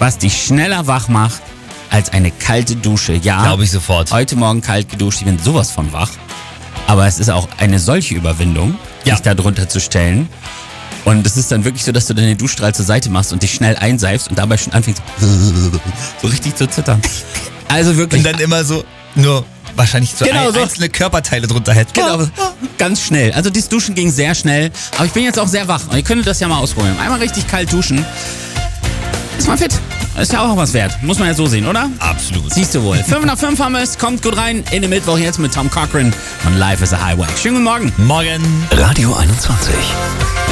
was dich schneller wach macht als eine kalte Dusche. Ja, Glaube ich sofort. heute Morgen kalt geduscht, ich bin sowas von wach. Aber es ist auch eine solche Überwindung, Ja. sich da drunter zu stellen. Und es ist dann wirklich so, dass du deine Duschstrahl zur Seite machst und dich schnell einseifst und dabei schon anfängst so richtig zu zittern. Also wirklich. Und dann immer so, nur wahrscheinlich so, Genau so. einzelne Körperteile drunter hält. Genau, ganz schnell. Also das Duschen ging sehr schnell. Aber ich bin jetzt auch sehr wach. Und ihr könntet das ja mal ausprobieren. Einmal richtig kalt duschen. Ist mal fit. Ist ja auch was wert. Muss man ja so sehen, oder? Absolut. Siehst du wohl. 5 nach 5 haben wir es. Kommt gut rein in den Mittwoch jetzt mit Tom Cochran und Life is a Highway. Schönen guten Morgen. Morgen. Radio 21.